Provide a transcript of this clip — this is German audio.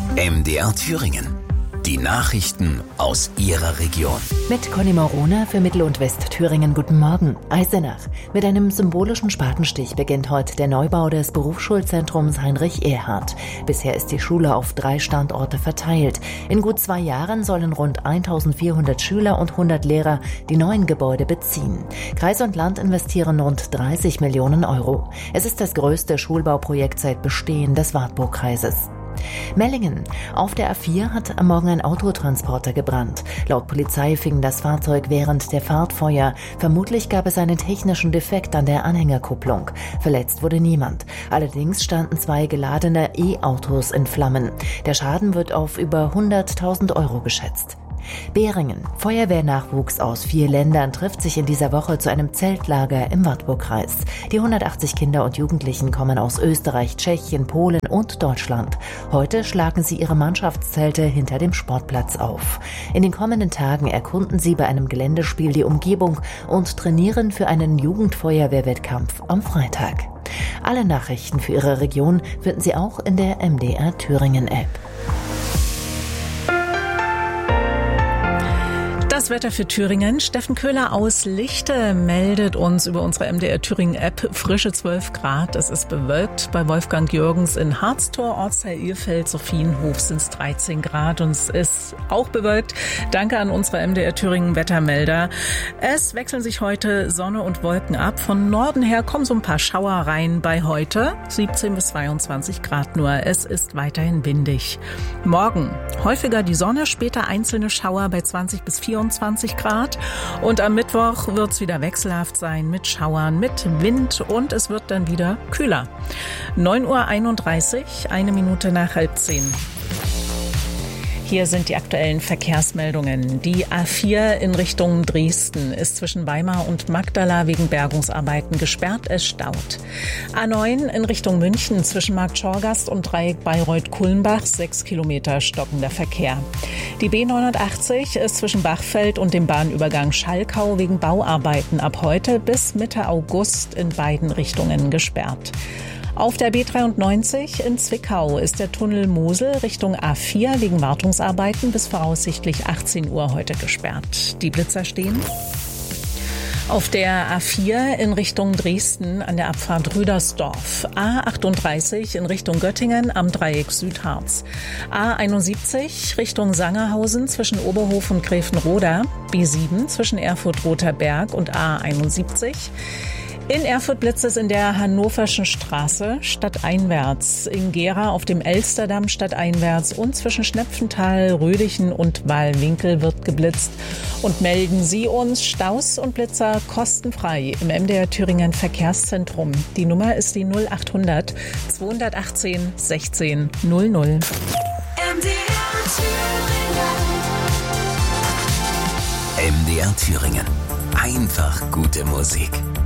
MDR Thüringen. Die Nachrichten aus Ihrer Region. Mit Conny Morona für Mittel- und Westthüringen. Guten Morgen. Eisenach. Mit einem symbolischen Spatenstich beginnt heute der Neubau des Berufsschulzentrums Heinrich Ehrhardt. Bisher ist die Schule auf 3 Standorte verteilt. In gut 2 Jahren sollen rund 1400 Schüler und 100 Lehrer die neuen Gebäude beziehen. Kreis und Land investieren rund 30 Millionen Euro. Es ist das größte Schulbauprojekt seit Bestehen des Wartburgkreises. Mellingen. Auf der A4 hat am Morgen ein Autotransporter gebrannt. Laut Polizei fing das Fahrzeug während der Fahrt Feuer. Vermutlich gab es einen technischen Defekt an der Anhängerkupplung. Verletzt wurde niemand. Allerdings standen 2 geladene E-Autos in Flammen. Der Schaden wird auf über 100.000 Euro geschätzt. Beringen. Feuerwehrnachwuchs aus 4 Ländern trifft sich in dieser Woche zu einem Zeltlager im Wartburgkreis. Die 180 Kinder und Jugendlichen kommen aus Österreich, Tschechien, Polen und Deutschland. Heute schlagen sie ihre Mannschaftszelte hinter dem Sportplatz auf. In den kommenden Tagen erkunden sie bei einem Geländespiel die Umgebung und trainieren für einen Jugendfeuerwehrwettkampf am Freitag. Alle Nachrichten für Ihre Region finden Sie auch in der MDR Thüringen App. Das Wetter für Thüringen. Steffen Köhler aus Lichte meldet uns über unsere MDR Thüringen App frische 12 Grad. Es ist bewölkt. Bei Wolfgang Jürgens in Harztor, Ortsteil Ilfeld, Sophienhof sind es 13 Grad und es ist auch bewölkt. Danke an unsere MDR Thüringen Wettermelder. Es wechseln sich heute Sonne und Wolken ab. Von Norden her kommen so ein paar Schauer rein bei heute. 17 bis 22 Grad nur. Es ist weiterhin windig. Morgen häufiger die Sonne, später einzelne Schauer bei 20 bis 24 Grad. Und am Mittwoch wird es wieder wechselhaft sein mit Schauern, mit Wind und es wird dann wieder kühler. 9:31 Uhr, 1 Minute nach 9:30. Hier sind die aktuellen Verkehrsmeldungen. Die A4 in Richtung Dresden ist zwischen Weimar und Magdala wegen Bergungsarbeiten gesperrt. Es staut. A9 in Richtung München zwischen Markt Schorgast und Dreieck Bayreuth-Kulmbach 6 Kilometer stockender Verkehr. Die B89 ist zwischen Bachfeld und dem Bahnübergang Schalkau wegen Bauarbeiten ab heute bis Mitte August in beiden Richtungen gesperrt. Auf der B93 in Zwickau ist der Tunnel Mosel Richtung A4 wegen Wartungsarbeiten bis voraussichtlich 18 Uhr heute gesperrt. Die Blitzer stehen. Auf der A4 in Richtung Dresden an der Abfahrt Rüdersdorf. A38 in Richtung Göttingen am Dreieck Südharz. A71 Richtung Sangerhausen zwischen Oberhof und Gräfenroda. B7 zwischen Erfurt-Rother Berg und A71. In Erfurt blitzt es in der Hannoverschen Straße stadteinwärts, in Gera auf dem Elsterdamm stadteinwärts und zwischen Schnepfenthal, Rödichen und Wahlwinkel wird geblitzt. Und melden Sie uns Staus und Blitzer kostenfrei im MDR Thüringen Verkehrszentrum. Die Nummer ist die 0800 218 16 00. MDR Thüringen. Einfach gute Musik.